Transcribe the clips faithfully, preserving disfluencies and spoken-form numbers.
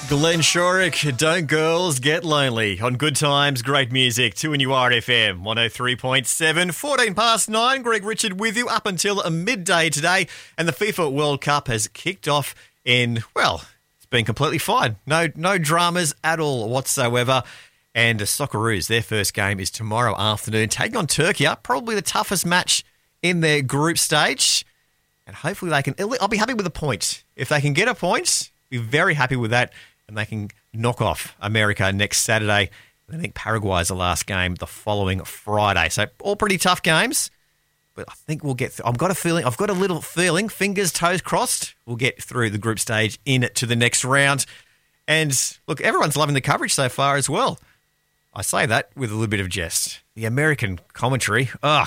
Glenn Shorrock, Don't Girls Get Lonely on Good Times, great music, two N U R F M, one oh three point seven, fourteen past nine. Greg Richard with you up until midday today, and the FIFA World Cup has kicked off in, well, it's been completely fine. No no dramas at all whatsoever. And the Socceroos, their first game is tomorrow afternoon, taking on Turkey, probably the toughest match in their group stage. And hopefully they can, I'll be happy with a point. If they can get a point, be very happy with that. And they can knock off America next Saturday. I think Paraguay is the last game the following Friday. So all pretty tough games, but I think we'll get. Th- I've got a feeling. I've got a little feeling. Fingers, toes crossed. We'll get through the group stage in to the next round. And look, everyone's loving the coverage so far as well. I say that with a little bit of jest. The American commentary. Ugh.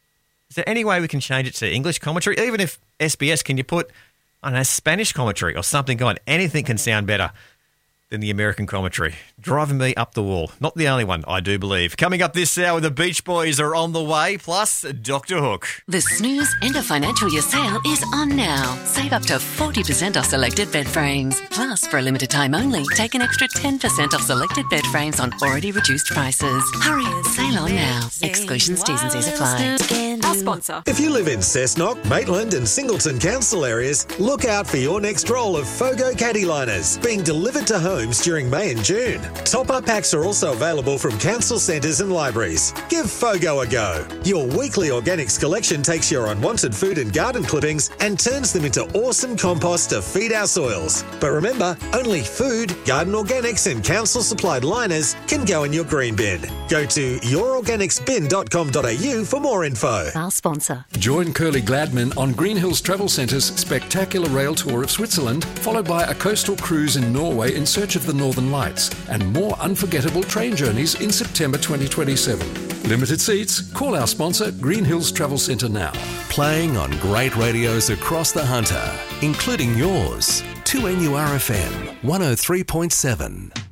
Is there any way we can change it to English commentary? Even if S B S, can you put, I don't know, Spanish commentary or something on? Anything can sound better than the American commentary. Driving me up the wall. Not the only one, I do believe. Coming up this hour, the Beach Boys are on the way, plus Doctor Hook. The Snooze End of Financial Year sale is on now. Save up to forty percent off selected bed frames. Plus, for a limited time only, take an extra ten percent off selected bed frames on already reduced prices. Hurry, sale on now. Exclusions, T's and C's apply. Our sponsor. If you live in Cessnock, Maitland and Singleton council areas, look out for your next roll of Fogo caddy liners being delivered to homes during May and June. Top-up packs are also available from council centres and libraries. Give Fogo a go. Your weekly organics collection takes your unwanted food and garden clippings and turns them into awesome compost to feed our soils. But remember, only food, garden organics and council-supplied liners can go in your green bin. Go to your organics bin dot com dot a u for more info. Our sponsor. Join Curly Gladman on Green Hills Travel Centre's spectacular rail tour of Switzerland, followed by a coastal cruise in Norway in search of the Northern Lights, and more unforgettable train journeys in September twenty twenty-seven. Limited seats. Call our sponsor, Green Hills Travel Centre now. Playing on great radios across the Hunter, including yours. two N U R F M, one oh three point seven.